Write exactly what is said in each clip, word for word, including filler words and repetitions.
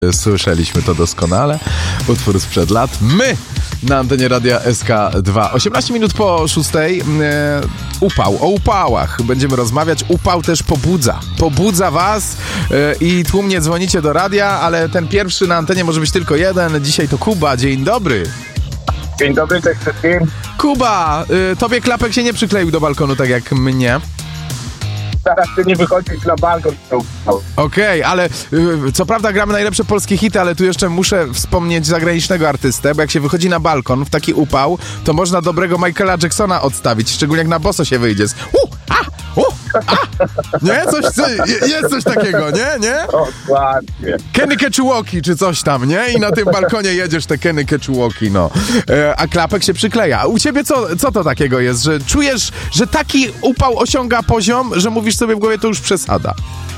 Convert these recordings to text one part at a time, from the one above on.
Słyszeliśmy to doskonale. Utwór sprzed lat. My na antenie Radia S K dwa. osiemnaście minut po szóstej. E, upał. O upałach będziemy rozmawiać. Upał też pobudza. Pobudza was e, i tłumnie dzwonicie do radia, ale ten pierwszy na antenie może być tylko jeden. Dzisiaj to Kuba. Dzień dobry. Dzień dobry, cześć wszystkim. Kuba, e, tobie klapek się nie przykleił do balkonu tak jak mnie. Teraz ty nie wychodzisz na balkon. Okej, okay, ale y, co prawda gramy najlepsze polskie hity, ale tu jeszcze muszę wspomnieć zagranicznego artystę, bo jak się wychodzi na balkon w taki upał, to można dobrego Michaela Jacksona odstawić, szczególnie jak na boso się wyjdzie. Z, uh, a, uh, a. Nie? Coś, co, jest coś takiego, nie? Nie? Dokładnie. Kenny Ketchuwoki czy coś tam, nie? I na tym balkonie jedziesz te Kenny Ketchuwoki, no. E, a klapek się przykleja. A u ciebie co, co to takiego jest, że czujesz, że taki upał osiąga poziom, że mówisz sobie w głowie, to już przesada?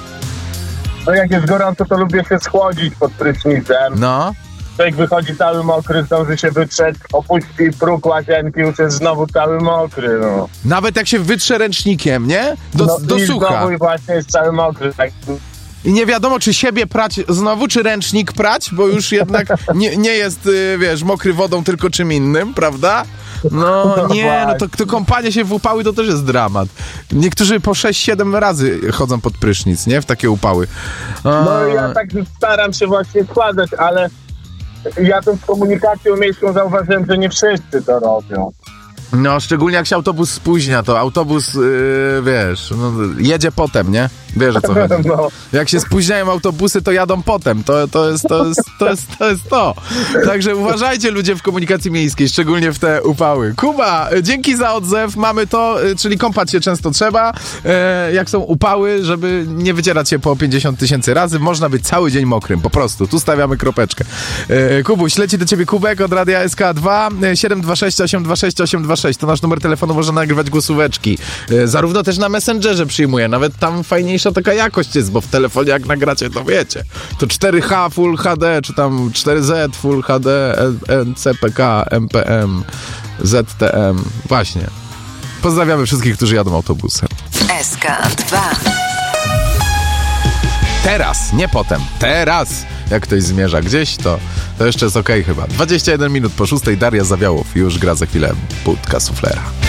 No jak jest gorąco, to lubię się schłodzić pod prysznicem. No. Człowiek wychodzi cały mokry, zdąży się wytrzeć, opuści próg łazienki, już jest znowu cały mokry, no. Nawet jak się wytrze ręcznikiem, nie? Do, no, do i sucha. znowu i właśnie jest cały mokry. Tak. I nie wiadomo, czy siebie prać znowu, czy ręcznik prać, bo już jednak nie, nie jest, wiesz, mokry wodą, tylko czym innym, prawda? No nie, no to, to kąpanie się w upały to też jest dramat. Niektórzy po sześć siedem razy chodzą pod prysznic, nie? W takie upały. A... No ja tak staram się właśnie składać, ale ja tą komunikacją miejską zauważyłem, że nie wszyscy to robią. No, szczególnie jak się autobus spóźnia, to autobus, yy, wiesz, no, jedzie potem, nie? Wiesz, o co chodzi. No. Jak się spóźniają autobusy, to jadą potem. To, to, jest, to, jest, to, jest, to jest to. Także uważajcie ludzie w komunikacji miejskiej, szczególnie w te upały. Kuba, dzięki za odzew. Mamy to, czyli kąpać się często trzeba. E, jak są upały, żeby nie wycierać się po pięćdziesiąt tysięcy razy, można być cały dzień mokrym, po prostu. Tu stawiamy kropeczkę. E, Kubuś, leci do ciebie Kubek od Radia S K dwa. siedem dwa sześć osiem dwa sześć osiem dwa sześć. To nasz numer telefonu, można nagrywać głosóweczki. E, zarówno też na Messengerze przyjmuję. Nawet tam fajniejsza taka jakość jest, bo w telefonie jak nagracie, to wiecie. To cztery H Full H D, czy tam cztery Z Full H D, N C P K, M P M, Z T M. Właśnie. Pozdrawiamy wszystkich, którzy jadą autobusem. S K dwa. Teraz, nie potem. Teraz. Jak ktoś zmierza gdzieś, to, to jeszcze jest okej chyba. dwadzieścia jeden minut po szóstej. Daria Zawiałow już gra za chwilę Budka Suflera.